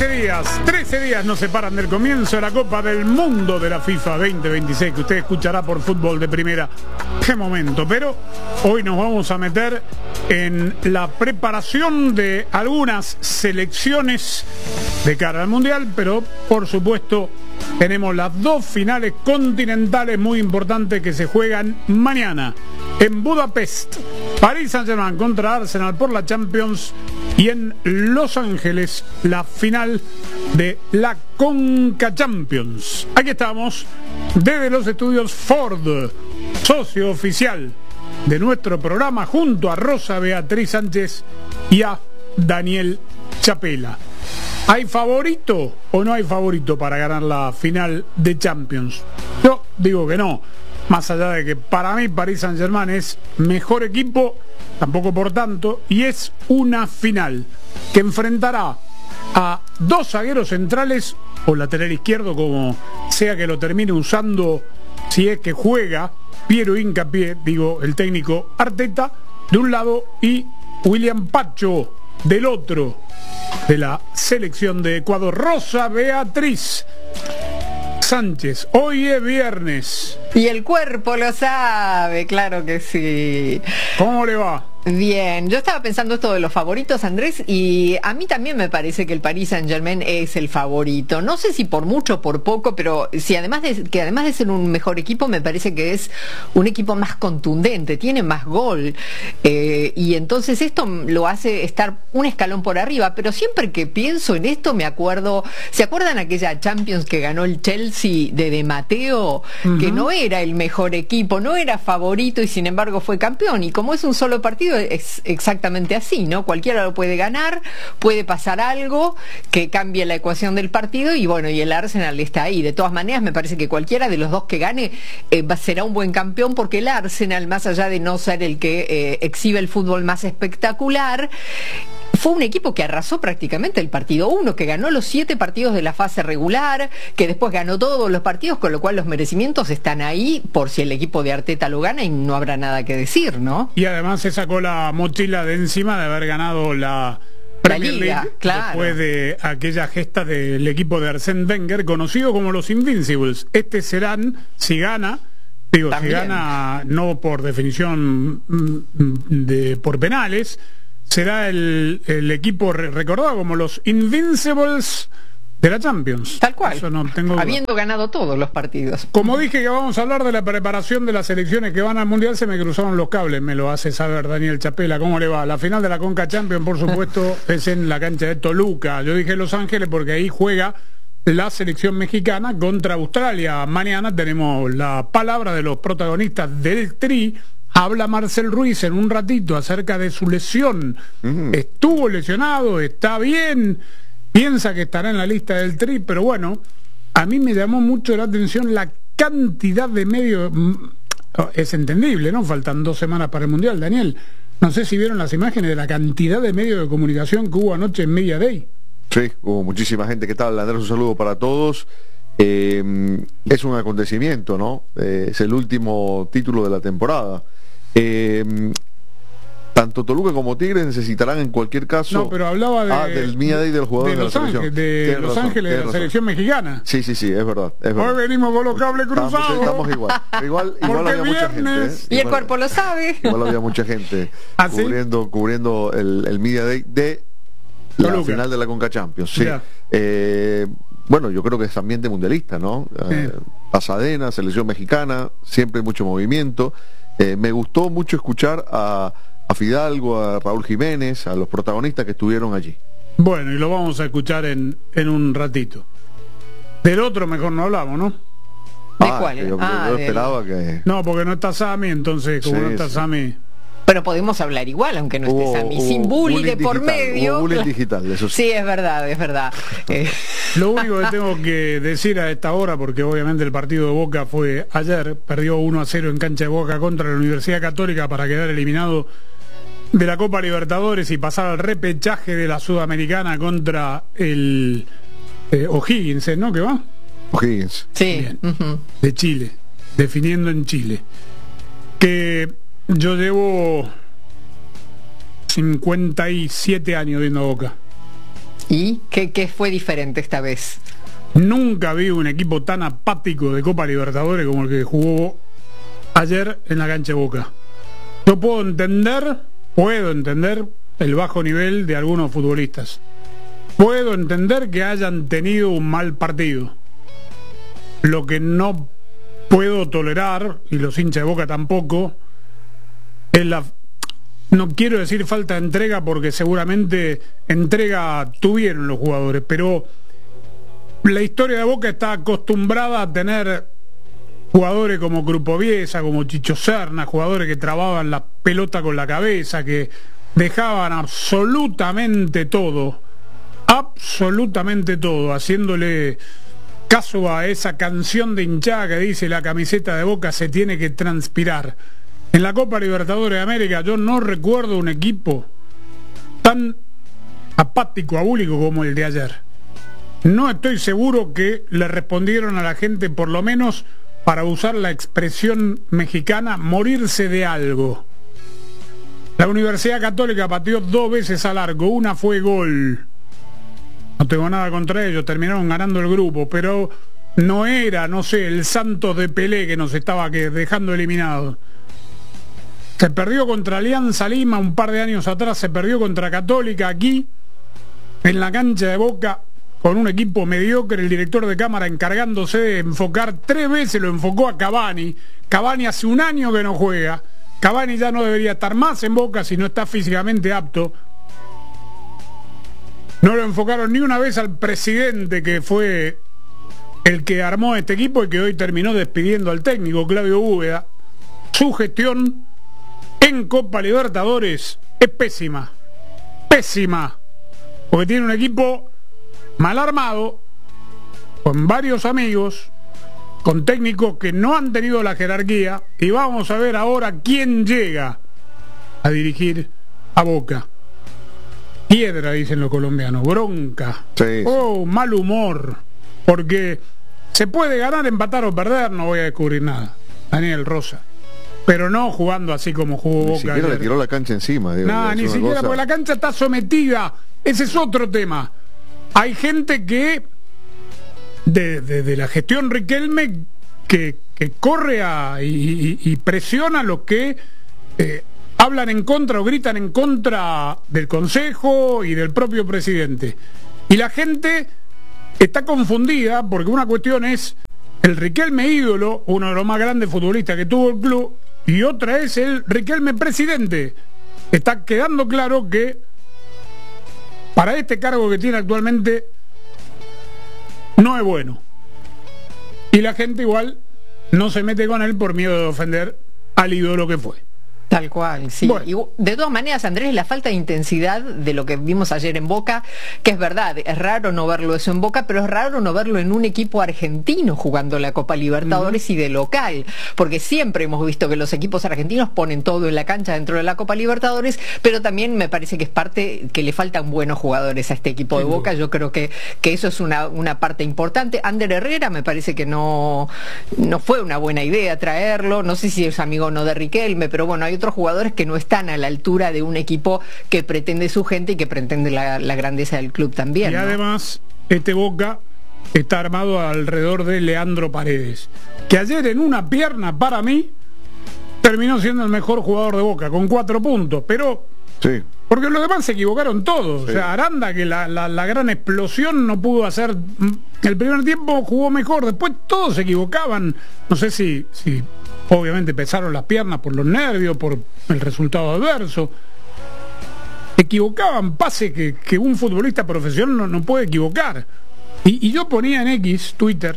13 días nos separan del comienzo de la Copa del Mundo de la FIFA 2026, que usted escuchará por Fútbol de Primera. Qué momento, pero hoy nos vamos a meter en la preparación de algunas selecciones de cara al Mundial, pero por supuesto tenemos las dos finales continentales muy importantes que se juegan mañana en Budapest. Paris Saint-Germain contra Arsenal por la Champions, y en Los Ángeles la final de la Conca Champions. Aquí estamos desde los estudios Ford, socio oficial de nuestro programa, junto a Rosa Beatriz Sánchez y a Daniel Chapela. ¿Hay favorito o no hay favorito para ganar la final de Champions? Yo digo que no, más allá de que para mí Paris Saint-Germain es mejor equipo, tampoco por tanto, y es una final que enfrentará a dos zagueros centrales o lateral izquierdo, como sea que lo termine usando, si es que juega Piero Hincapié, digo el técnico Arteta, de un lado, y William Pacho del otro, de la selección de Ecuador. Rosa Beatriz Sánchez, hoy es viernes. Y el cuerpo lo sabe, claro que sí. ¿Cómo le va? Bien, yo estaba pensando esto de los favoritos, Andrés, y a mí también me parece que el Paris Saint-Germain es el favorito. No sé si por mucho o por poco, pero si además de ser un mejor equipo, me parece que es un equipo más contundente, tiene más gol, y entonces esto lo hace estar un escalón por arriba. Pero siempre que pienso en esto me acuerdo, ¿se acuerdan aquella Champions que ganó el Chelsea de Di Matteo? Que no era el mejor equipo, no era favorito y sin embargo fue campeón, y como es un solo partido, es exactamente así, ¿no? Cualquiera lo puede ganar, puede pasar algo que cambie la ecuación del partido, y bueno, y el Arsenal está ahí. De todas maneras, me parece que cualquiera de los dos que gane será un buen campeón, porque el Arsenal, más allá de no ser el que exhibe el fútbol más espectacular, fue un equipo que arrasó prácticamente el partido 1, que ganó los 7 partidos de la fase regular, que después ganó todos los partidos, con lo cual los merecimientos están ahí por si el equipo de Arteta lo gana, y no habrá nada que decir, ¿no? Y además se sacó la mochila de encima de haber ganado la Premier Liga, League, claro, después de aquella gesta del equipo de Arsène Wenger, conocido como los Invincibles. Serán, si gana, digo, también, si gana no por definición por penales, será el equipo recordado como los Invincibles de la Champions. Tal cual, eso no tengo duda. Habiendo ganado todos los partidos. Como dije que vamos a hablar de la preparación de las selecciones que van al Mundial, se me cruzaron los cables, me lo hace saber Daniel Chapela. ¿Cómo le va? La final de la Conca Champions, por supuesto, es en la cancha de Toluca. Yo dije Los Ángeles porque ahí juega la selección mexicana contra Australia. Mañana tenemos la palabra de los protagonistas del Tri. Habla Marcel Ruiz en un ratito acerca de su lesión. Estuvo lesionado, está bien, piensa que estará en la lista del Tri, pero bueno, a mí me llamó mucho la atención la cantidad de medios. Es entendible, ¿no? Faltan 2 semanas para el Mundial, Daniel. No sé si vieron las imágenes de la cantidad de medios de comunicación que hubo anoche en Media Day. Sí, hubo muchísima gente. ¿Qué tal, Andrés? Un saludo para todos. Es un acontecimiento, ¿no? Es el último título de la temporada. Tanto Toluca como Tigres necesitarán en cualquier caso. No, pero hablaba del Media Day del jugador de la selección. De Los Ángeles, de la selección mexicana. Sí, es verdad. Hoy venimos con los cables cruzados. Estamos igual había mucha gente. Y el cuerpo lo sabe. Igual había mucha gente cubriendo el Media Day de la final de la Conca Champions. Sí. Bueno, yo creo que es ambiente mundialista, ¿no? Pasadena, selección mexicana, siempre hay mucho movimiento. Me gustó mucho escuchar a Fidalgo, a Raúl Jiménez, a los protagonistas que estuvieron allí. Bueno, y lo vamos a escuchar en un ratito. Del otro mejor no hablamos, ¿no? ¿De cuál? Yo esperaba que... No, porque no está Sami, entonces como no está Sami... Pero podemos hablar igual, aunque no esté Sami, sin bullying de por medio. Bullying digital, eso sí. Sí, es verdad. Lo único que tengo que decir a esta hora, porque obviamente el partido de Boca fue ayer, perdió 1-0 en cancha de Boca contra la Universidad Católica para quedar eliminado de la Copa Libertadores y pasar al repechaje de la Sudamericana contra el O'Higgins, ¿no? ¿Qué va? O'Higgins. Sí. De Chile, definiendo en Chile. Que yo llevo 57 años viendo a Boca. ¿Y qué fue diferente esta vez? Nunca vi un equipo tan apático de Copa Libertadores como el que jugó ayer en la cancha de Boca. Yo puedo entender el bajo nivel de algunos futbolistas. Puedo entender que hayan tenido un mal partido. Lo que no puedo tolerar, y los hinchas de Boca tampoco, es no quiero decir falta de entrega, porque seguramente entrega tuvieron los jugadores, pero la historia de Boca está acostumbrada a tener jugadores como Grupo Biesa, como Chicho Serna, jugadores que trababan la pelota con la cabeza, que dejaban absolutamente todo, haciéndole caso a esa canción de hinchada que dice: la camiseta de Boca se tiene que transpirar. En la Copa Libertadores de América yo no recuerdo un equipo tan apático, abúlico como el de ayer. No estoy seguro que le respondieron a la gente, por lo menos para usar la expresión mexicana, morirse de algo. La Universidad Católica pateó 2 veces al arco, una fue gol. No tengo nada contra ellos, terminaron ganando el grupo, pero no era, no sé, el Santos de Pelé que nos estaba dejando eliminados. Se perdió contra Alianza Lima un par de años atrás, se perdió contra Católica aquí, en la cancha de Boca, con un equipo mediocre, el director de cámara encargándose de enfocar 3 veces, lo enfocó a Cavani. Cavani hace 1 año que no juega. Cavani ya no debería estar más en Boca si no está físicamente apto. No lo enfocaron ni una vez al presidente, que fue el que armó este equipo y que hoy terminó despidiendo al técnico, Claudio Úbeda. Su gestión en Copa Libertadores es pésima, porque tiene un equipo mal armado, con varios amigos, con técnicos que no han tenido la jerarquía, y vamos a ver ahora quién llega a dirigir a Boca. Piedra, dicen los colombianos, bronca, sí. Mal humor, porque se puede ganar, empatar o perder, no voy a descubrir nada. Daniel Rosa. Pero no jugando así como jugó Boca. Ni siquiera le tiró la cancha encima. No, ni siquiera, porque la cancha está sometida. Ese es otro tema. Hay gente que de la gestión Riquelme que corre y presiona a los que hablan en contra o gritan en contra del Consejo y del propio presidente. Y la gente está confundida, porque una cuestión es el Riquelme ídolo, uno de los más grandes futbolistas que tuvo el club, y otra es el Riquelme presidente. Está quedando claro que para este cargo que tiene actualmente no es bueno, y la gente igual no se mete con él por miedo de ofender al ídolo que fue. Tal cual, sí. Bueno. Y de todas maneras, Andrés, la falta de intensidad de lo que vimos ayer en Boca, que es verdad, es raro no verlo eso en Boca, pero es raro no verlo en un equipo argentino jugando la Copa Libertadores y de local, porque siempre hemos visto que los equipos argentinos ponen todo en la cancha dentro de la Copa Libertadores, pero también me parece que es parte que le faltan buenos jugadores a este equipo de Boca. Yo creo que eso es una parte importante. Ander Herrera me parece que no fue una buena idea traerlo, no sé si es amigo o no de Riquelme, pero bueno, hay otros jugadores que no están a la altura de un equipo que pretende su gente y que pretende la grandeza del club también, Y ¿no? además, este Boca está armado alrededor de Leandro Paredes, que ayer en una pierna, para mí, terminó siendo el mejor jugador de Boca, con 4 puntos, pero Sí. porque los demás se equivocaron todos. Sí. O sea, Aranda, que la gran explosión no pudo hacer. El primer tiempo jugó mejor, después todos se equivocaban. No sé si obviamente pesaron las piernas por los nervios, por el resultado adverso. Equivocaban pases que un futbolista profesional no puede equivocar. Y yo ponía en X, Twitter,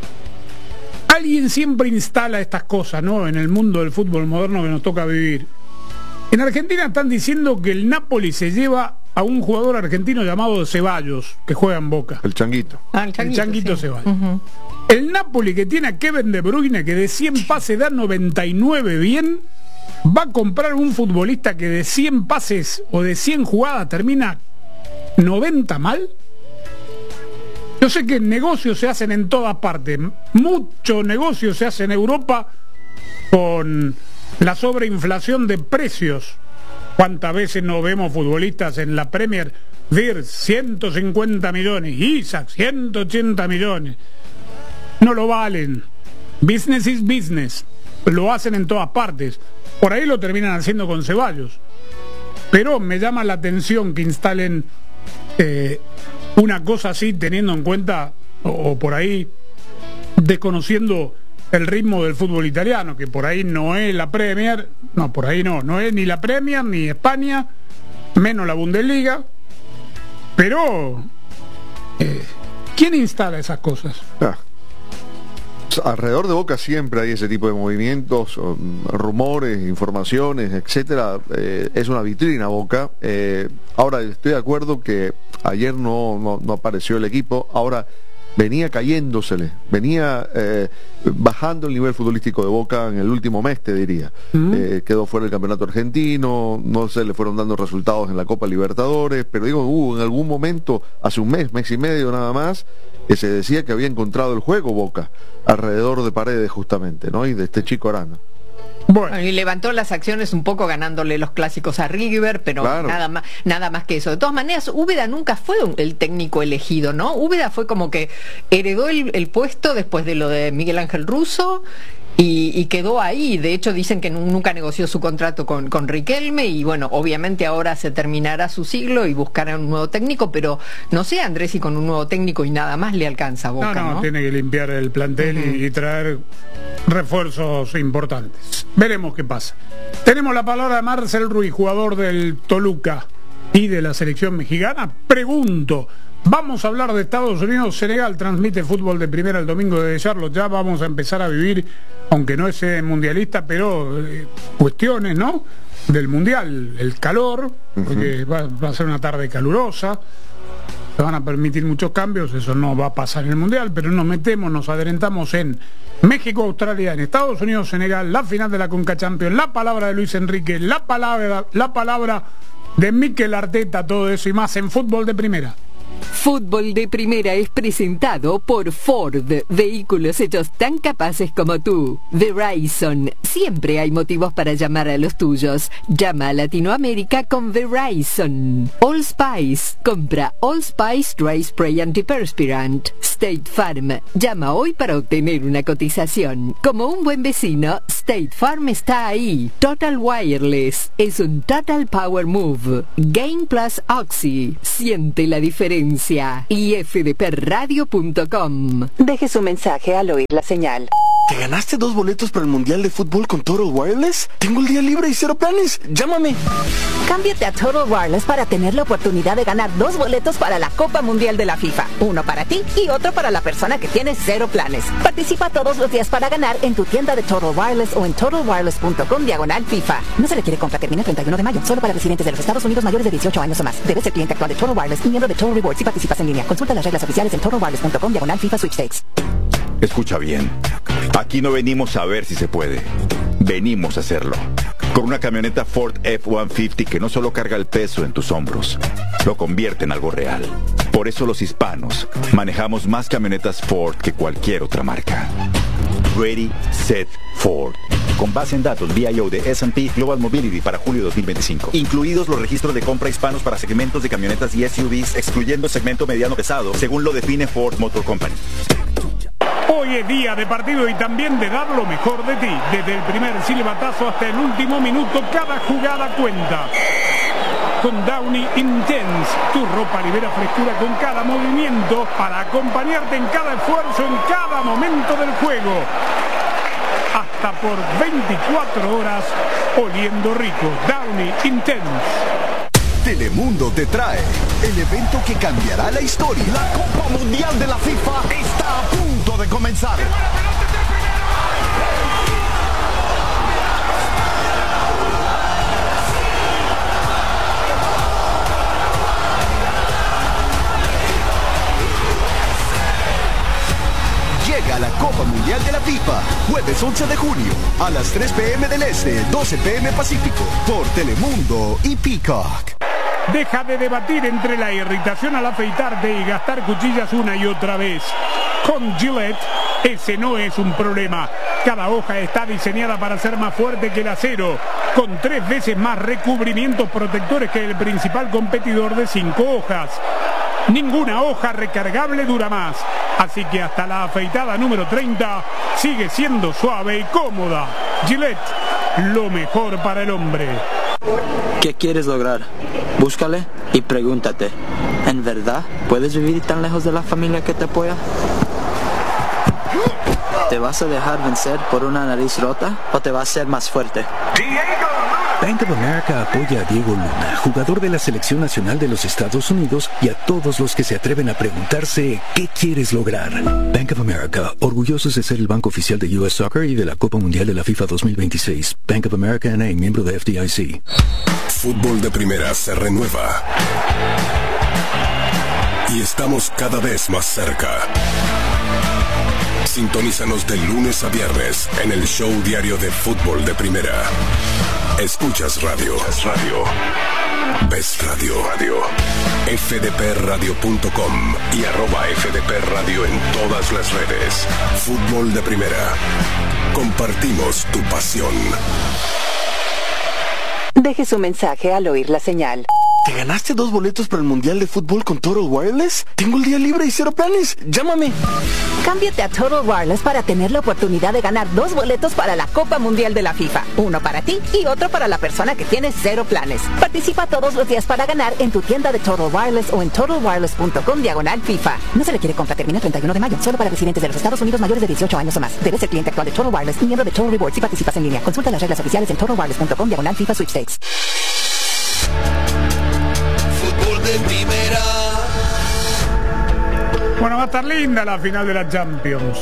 alguien siempre instala estas cosas, ¿no?, en el mundo del fútbol moderno que nos toca vivir. En Argentina están diciendo que el Napoli se lleva a un jugador argentino llamado Ceballos, que juega en Boca. El Changuito. El Changuito sí. Ceballos. El Napoli, que tiene a Kevin De Bruyne, que de 100 pases da 99 bien, va a comprar un futbolista que de 100 pases o de 100 jugadas termina 90 mal. Yo sé que negocios se hacen en todas partes. Muchos negocios se hacen en Europa con la sobreinflación de precios. ¿Cuántas veces no vemos futbolistas en la Premier Wirtz, 150 millones. Isaac, 180 millones. No lo valen. Business is business. Lo hacen en todas partes. Por ahí lo terminan haciendo con Ceballos. Pero me llama la atención que instalen una cosa así, teniendo en cuenta, o por ahí desconociendo el ritmo del fútbol italiano, que por ahí no es la Premier, no, por ahí no es ni la Premier, ni España, menos la Bundesliga. Pero ¿quién instala esas cosas? Alrededor de Boca siempre hay ese tipo de movimientos, rumores, informaciones, etcétera. Es una vitrina Boca. Ahora estoy de acuerdo que ayer no apareció el equipo. Ahora venía cayéndosele, venía bajando el nivel futbolístico de Boca en el último mes, te diría. Quedó fuera del campeonato argentino, no se le fueron dando resultados en la Copa Libertadores, pero digo, hubo en algún momento, hace un mes y medio nada más, que se decía que había encontrado el juego Boca, alrededor de Paredes justamente, ¿no? Y de este chico Arana. Bueno, y levantó las acciones un poco ganándole los clásicos a River, pero claro, nada más que eso. De todas maneras, Úbeda nunca fue el técnico elegido, ¿no? Úbeda fue como que heredó el puesto después de lo de Miguel Ángel Russo y quedó ahí. De hecho, dicen que nunca negoció su contrato con Riquelme y bueno, obviamente ahora se terminará su siglo y buscará un nuevo técnico, pero no sé, Andrés, si con un nuevo técnico y nada más le alcanza a Boca, ¿no? Tiene que limpiar el plantel y traer refuerzos importantes. Veremos qué pasa. Tenemos la palabra de Marcel Ruiz, jugador del Toluca y de la selección mexicana. Pregunto, vamos a hablar de Estados Unidos. Senegal transmite fútbol de primera el domingo de Charlotte. Ya vamos a empezar a vivir, aunque no es mundialista, pero cuestiones, ¿no? Del mundial, el calor, porque va a ser una tarde calurosa. Se van a permitir muchos cambios, eso no va a pasar en el mundial, pero nos adelantamos en México, Australia, en Estados Unidos, Senegal, la final de la Conca Champions, la palabra de Luis Enrique, la palabra de Mikel Arteta, todo eso y más en Fútbol de Primera. Fútbol de Primera es presentado por Ford, vehículos hechos tan capaces como tú. Verizon, siempre hay motivos para llamar a los tuyos. Llama a Latinoamérica con Verizon. Allspice, compra Allspice Dry Spray Antiperspirant. State Farm, llama hoy para obtener una cotización. Como un buen vecino, State Farm está ahí. Total Wireless, es un Total Power Move. Gain Plus Oxy, siente la diferencia. Y fdpradio.com. Deje su mensaje al oír la señal. ¿Te ganaste 2 boletos para el Mundial de Fútbol con Total Wireless? Tengo el día libre y 0 planes. Llámame. Cámbiate a Total Wireless para tener la oportunidad de ganar 2 boletos para la Copa Mundial de la FIFA. Uno para ti y otro para la persona que tiene 0 planes. Participa todos los días para ganar en tu tienda de Total Wireless o en totalwireless.com/FIFA. No se requiere compra, termina el 31 de mayo. Solo para residentes de los Estados Unidos mayores de 18 años o más. Debes ser cliente actual de Total Wireless y miembro de Total Rewards si participas en línea. Consulta las reglas oficiales en totalwireless.com/FIFA Sweepstakes. Escucha bien. Aquí no venimos a ver si se puede. Venimos a hacerlo. Con una camioneta Ford F-150 que no solo carga el peso en tus hombros, lo convierte en algo real. Por eso los hispanos manejamos más camionetas Ford que cualquier otra marca. Ready, Set, Ford. Con base en datos VIO de S&P Global Mobility para julio 2025. Incluidos los registros de compra hispanos para segmentos de camionetas y SUVs, excluyendo segmento mediano pesado, según lo define Ford Motor Company. Hoy es día de partido y también de dar lo mejor de ti. Desde el primer silbatazo hasta el último minuto, cada jugada cuenta. Con Downy Intense, tu ropa libera frescura con cada movimiento para acompañarte en cada esfuerzo, en cada momento del juego. Hasta por 24 horas oliendo rico. Downy Intense. Telemundo te trae el evento que cambiará la historia. La Copa Mundial de la FIFA está a punto de comenzar. Llega la Copa Mundial de la FIFA, jueves 11 de junio, a las 3 p.m. del Este, 12 p.m. Pacífico, por Telemundo y Peacock. Deja de debatir entre la irritación al afeitarte y gastar cuchillas una y otra vez. Con Gillette, ese no es un problema. Cada hoja está diseñada para ser más fuerte que el acero. con 3 veces más recubrimientos protectores que el principal competidor de 5 hojas. Ninguna hoja recargable dura más, así que hasta la afeitada número 30 sigue siendo suave y cómoda. Gillette, lo mejor para el hombre. ¿Qué quieres lograr? Búscale y pregúntate, ¿en verdad puedes vivir tan lejos de la familia que te apoya? ¿Te vas a dejar vencer por una nariz rota o te vas a ser más fuerte? Bank of America apoya a Diego Luna, jugador de la Selección Nacional de los Estados Unidos, y a todos los que se atreven a preguntarse ¿qué quieres lograr? Bank of America, orgullosos de ser el banco oficial de US Soccer y de la Copa Mundial de la FIFA 2026. Bank of America N.A., miembro de FDIC. Fútbol de Primera se renueva. Y estamos cada vez más cerca. Sintonízanos de lunes a viernes en el show diario de Fútbol de Primera. Escuchas radio. Ves radio. fdpradio.com y @fdpradio en todas las redes. Fútbol de Primera. Compartimos tu pasión. Deje su mensaje al oír la señal. ¿Te ganaste 2 boletos para el Mundial de Fútbol con Total Wireless? Tengo el día libre y 0 planes. Llámame. Cámbiate a Total Wireless para tener la oportunidad de ganar 2 boletos para la Copa Mundial de la FIFA. Uno para ti y otro para la persona que tiene 0 planes. Participa todos los días para ganar en tu tienda de Total Wireless o en totalwireless.com/FIFA. No se requiere compra, termina el 31 de mayo. Solo para residentes de los Estados Unidos mayores de 18 años o más. Debes ser cliente actual de Total Wireless y miembro de Total Rewards si participas en línea. Consulta las reglas oficiales en totalwireless.com/FIFA Sweepstakes. Fútbol de Primera. Bueno, va a estar linda la final de la Champions.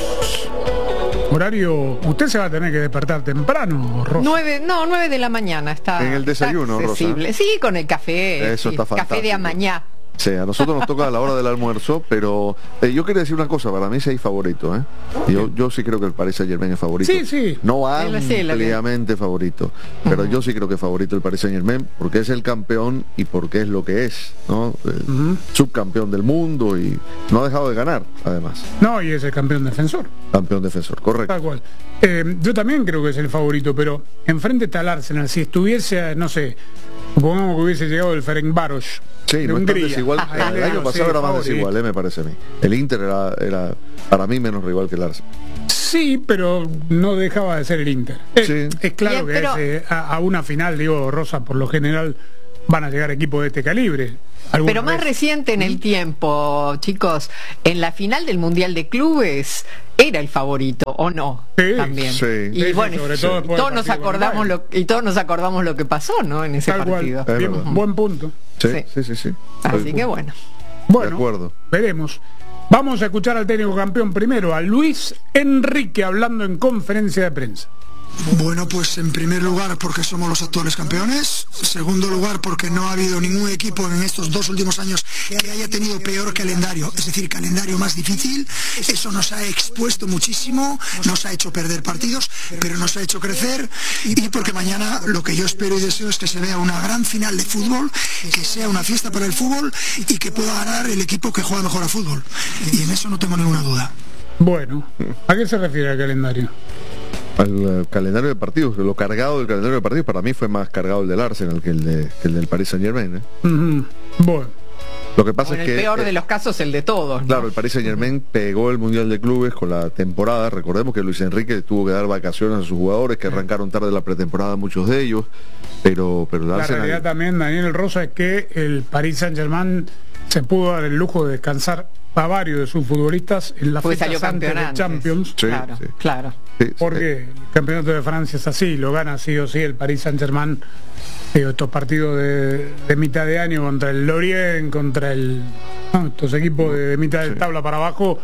Horario, usted se va a tener que despertar temprano, Rosa. 9 de la mañana está. En el desayuno, está accesible. Rosa. Sí, con el café. Eso está fantástico. Café de amañá. Sí, a nosotros nos toca a la hora del almuerzo, pero yo quería decir una cosa, para mí sí hay favorito, ¿eh? Yo sí creo que el Paris Saint-Germain es favorito. Sí. No ampliamente favorito, pero yo sí creo que es favorito el Paris Saint-Germain porque es el campeón y porque es lo que es, ¿no? Subcampeón del mundo y no ha dejado de ganar, además. No, y es el campeón defensor. Campeón defensor, correcto. Tal cual. Yo también creo que es el favorito, pero enfrente está el Arsenal. Si estuviese, no sé, supongamos que hubiese llegado el Ferencváros. Sí, no es tan desigual. El año pasado era más desigual, me parece a mí. El Inter era para mí menos rival que el Arsenal. Sí, pero no dejaba de ser el Inter. Es claro que pero... a una final, digo, Rosa, por lo general van a llegar equipos de este calibre. Pero más reciente en el tiempo, chicos, en la final del Mundial de Clubes era el favorito, ¿o no? Sí, también. Sí. Y bueno, todos nos acordamos lo que pasó, ¿no? En ese partido. Buen punto. Sí. Así que bueno. De acuerdo. Veremos. Vamos a escuchar al técnico campeón primero, a Luis Enrique, hablando en conferencia de prensa. Bueno, pues en primer lugar porque somos los actuales campeones, en segundo lugar porque no ha habido ningún equipo en estos 2 últimos años que haya tenido peor calendario, es decir, calendario más difícil. Eso nos ha expuesto muchísimo, nos ha hecho perder partidos, pero nos ha hecho crecer, y porque mañana lo que yo espero y deseo es que se vea una gran final de fútbol, que sea una fiesta para el fútbol y que pueda ganar el equipo que juega mejor a fútbol, y en eso no tengo ninguna duda. Bueno, ¿a qué se refiere el calendario? Al calendario de partidos, lo cargado del calendario de partidos para mí fue más cargado el del Arsenal que el del Paris Saint-Germain, Bueno, lo que pasa en es que el peor de los casos el de todos, ¿no? Claro, el Paris Saint-Germain pegó el Mundial de Clubes con la temporada. Recordemos que Luis Enrique tuvo que dar vacaciones a sus jugadores que arrancaron tarde la pretemporada, muchos de ellos, pero el la Arsenal... realidad también, Daniel Rosa, es que el Paris Saint-Germain se pudo dar el lujo de descansar a varios de sus futbolistas en la fecha antes de Champions. Claro. Porque el campeonato de Francia es así, lo gana sí o sí el Paris Saint-Germain. Estos partidos de mitad de año contra el Lorient, contra estos equipos de mitad de tabla para abajo,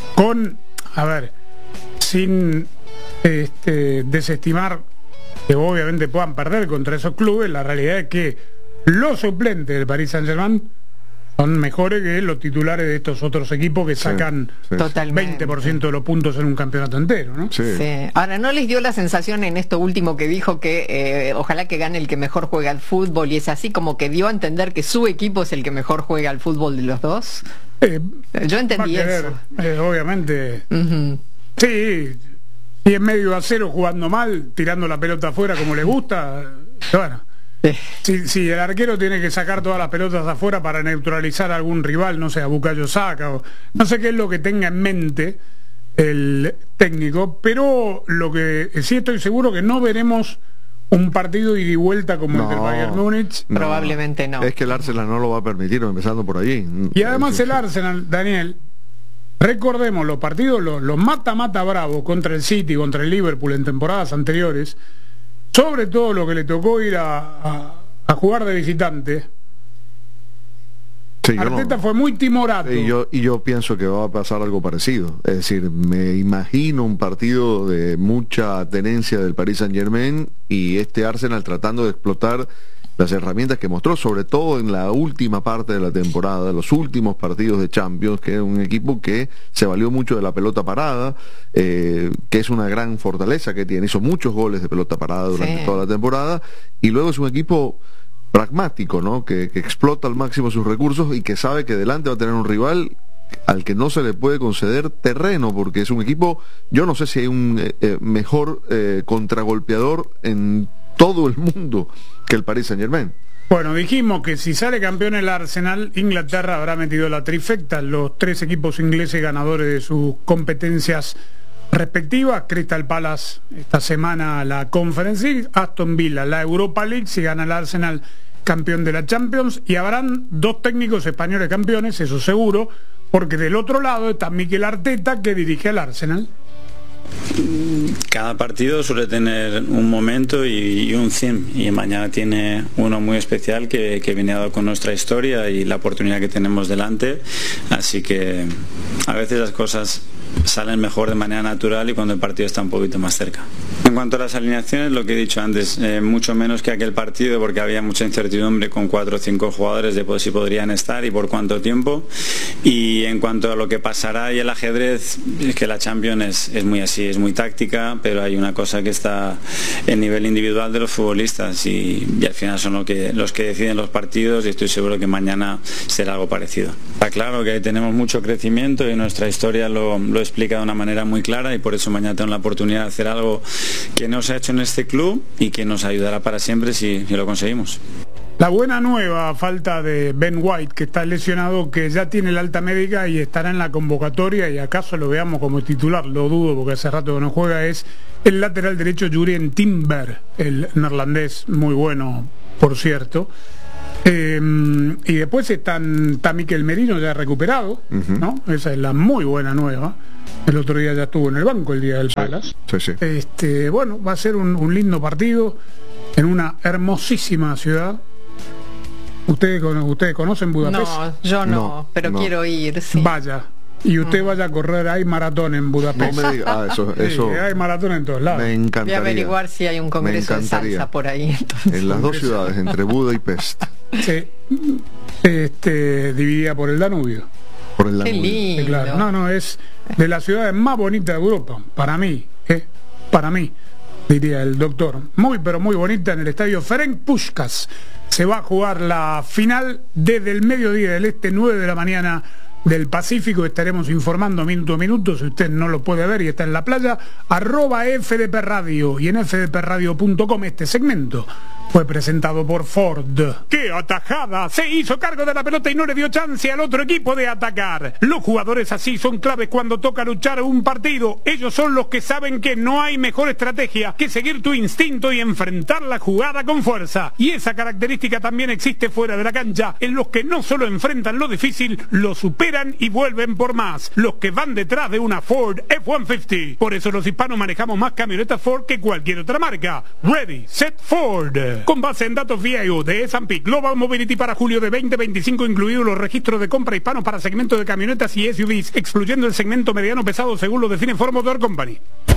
sin desestimar que obviamente puedan perder contra esos clubes. La realidad es que los suplentes del Paris Saint-Germain son mejores que los titulares de estos otros equipos que sacan 20% de los puntos en un campeonato entero, ¿no? Sí. Ahora, ¿no les dio la sensación en esto último que dijo que ojalá que gane el que mejor juega al fútbol, y es así como que dio a entender que su equipo es el que mejor juega al fútbol de los dos? Yo entendí eso. Obviamente. Sí, y en medio a cero jugando mal, tirando la pelota afuera como le gusta, Bueno, si el arquero tiene que sacar todas las pelotas afuera para neutralizar a algún rival, no sé, a Bukayo Saka, o no sé qué es lo que tenga en mente el técnico, pero lo que sí estoy seguro que no veremos un partido ida y vuelta como el del Bayern Múnich. Probablemente no. Es que el Arsenal no lo va a permitir, empezando por allí. Y además el Arsenal, Daniel, recordemos los partidos, los mata-mata bravos contra el City, contra el Liverpool en temporadas anteriores, sobre todo lo que le tocó ir a jugar de visitante. Sí, Arteta fue muy timorato. Y yo pienso que va a pasar algo parecido. Es decir, me imagino un partido de mucha tenencia del Paris Saint-Germain y este Arsenal tratando de explotar las herramientas que mostró, sobre todo en la última parte de la temporada, los últimos partidos de Champions, que es un equipo que se valió mucho de la pelota parada, que es una gran fortaleza que tiene. Hizo muchos goles de pelota parada durante toda la temporada, y luego es un equipo pragmático, ¿no? Que explota al máximo sus recursos y que sabe que delante va a tener un rival al que no se le puede conceder terreno, porque es un equipo, yo no sé si hay un mejor contragolpeador en todo el mundo que el Paris Saint-Germain. Bueno, dijimos que si sale campeón el Arsenal, Inglaterra habrá metido la trifecta, los 3 equipos ingleses ganadores de sus competencias respectivas. Crystal Palace esta semana la Conference League, Aston Villa la Europa League si gana el Arsenal, campeón de la Champions, y habrán 2 técnicos españoles campeones, eso seguro, porque del otro lado está Mikel Arteta, que dirige al Arsenal. Cada partido suele tener un momento y un theme, y mañana tiene uno muy especial que viene dado con nuestra historia y la oportunidad que tenemos delante, así que a veces las cosas salen mejor de manera natural y cuando el partido está un poquito más cerca. En cuanto a las alineaciones, lo que he dicho antes, mucho menos que aquel partido, porque había mucha incertidumbre con 4 o 5 jugadores de si podrían estar y por cuánto tiempo. Y en cuanto a lo que pasará y el ajedrez, es que la Champions es muy así, es muy táctica, pero hay una cosa que está en nivel individual de los futbolistas y al final son los que deciden los partidos, y estoy seguro que mañana será algo parecido. Está claro que ahí tenemos mucho crecimiento y nuestra historia lo explica de una manera muy clara, y por eso mañana tengo la oportunidad de hacer algo que no se ha hecho en este club y que nos ayudará para siempre si lo conseguimos. La buena nueva, falta de Ben White, que está lesionado, que ya tiene la alta médica y estará en la convocatoria, y acaso lo veamos como titular, lo dudo porque hace rato que no juega, es el lateral derecho Jurien Timber, el neerlandés, muy bueno, por cierto. Y después está Mikel Merino ya recuperado, ¿no? Esa es la muy buena nueva. El otro día ya estuvo en el banco, el día del Palace. Sí. Bueno, va a ser un lindo partido en una hermosísima ciudad. ¿Ustedes conocen Budapest? No, yo no, pero quiero ir, sí. Vaya. Y usted vaya a correr, hay maratón en Budapest. No me diga, eso. Sí, hay maratón en todos lados. Me encantaría. Voy a averiguar si hay un congreso de salsa por ahí. Entonces. En las 2 ciudades, entre Buda y Pest. Sí. Dividida por el Danubio. Por el Danubio. Qué lindo. Claro. No, es de las ciudades más bonitas de Europa, para mí, diría el doctor. Muy, pero muy bonita, en el estadio Ferenc Puskás. Se va a jugar la final desde el mediodía del este, 9 de la mañana del Pacífico. Estaremos informando minuto a minuto, si usted no lo puede ver y está en la playa, @FDP Radio, y en fdpradio.com. Este segmento fue presentado por Ford. ¡Qué atajada! Se hizo cargo de la pelota y no le dio chance al otro equipo de atacar. Los jugadores así son claves cuando toca luchar un partido. Ellos son los que saben que no hay mejor estrategia que seguir tu instinto y enfrentar la jugada con fuerza. Y esa característica también existe fuera de la cancha, en los que no solo enfrentan lo difícil, lo superan y vuelven por más. Los que van detrás de una Ford F-150. Por eso los hispanos manejamos más camionetas Ford que cualquier otra marca. Ready, Set, Ford. Con base en datos VIO de S&P Global Mobility para julio de 2025, incluidos los registros de compra hispanos para segmentos de camionetas y SUVs, excluyendo el segmento mediano pesado según lo define Ford Motor Company.